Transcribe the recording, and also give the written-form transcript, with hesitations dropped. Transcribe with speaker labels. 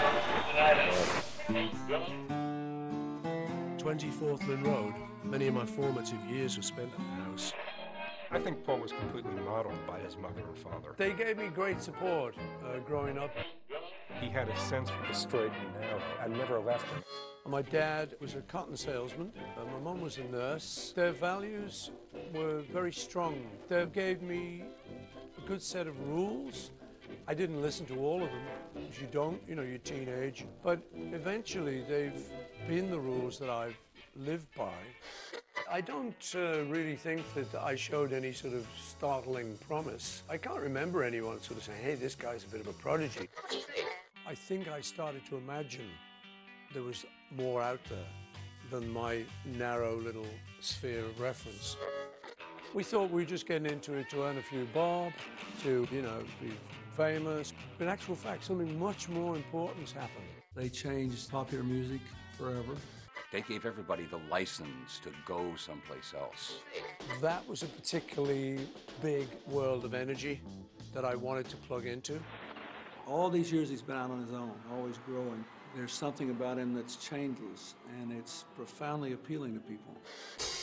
Speaker 1: 24th Lynn Road. Many of my formative years were spent at the house.
Speaker 2: I think Paul was completely modeled by his mother and father.
Speaker 1: They gave me great support growing up.
Speaker 2: He had a sense for the straight and narrow and never left him.
Speaker 1: My dad was a cotton salesman. My mum was a nurse. Their values were very strong. They gave me a good set of rules. I didn't listen to all of them, because you don't, you're teenage. But eventually they've been the rules that I've lived by. I don't really think that I showed any sort of startling promise. I can't remember anyone sort of saying, hey, this guy's a bit of a prodigy. I think I started to imagine there was more out there than my narrow little sphere of reference. We thought we were just getting into it to earn a few bob, to, be famous. But in actual fact, something much more important's happened.
Speaker 3: They changed popular music forever.
Speaker 4: They gave everybody the license to go someplace else.
Speaker 1: That was a particularly big world of energy that I wanted to plug into.
Speaker 3: All these years he's been out on his own, always growing. There's something about him that's changeless, and it's profoundly appealing to people.